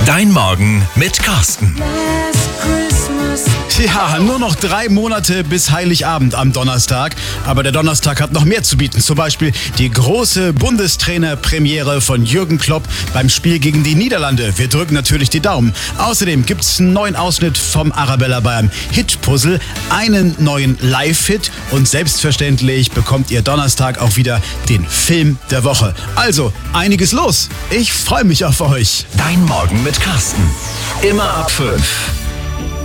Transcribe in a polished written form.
Dein Morgen mit Carsten. Ja, nur noch 3 Monate bis Heiligabend am Donnerstag. Aber der Donnerstag hat noch mehr zu bieten. Zum Beispiel die große Bundestrainer-Premiere von Jürgen Klopp beim Spiel gegen die Niederlande. Wir drücken natürlich die Daumen. Außerdem gibt es einen neuen Ausschnitt vom Arabella beim Hit-Puzzle, einen neuen Live-Hit und selbstverständlich bekommt ihr Donnerstag auch wieder den Film der Woche. Also, einiges los. Ich freue mich auf euch. Dein Morgen mit Carsten. Immer ab 5.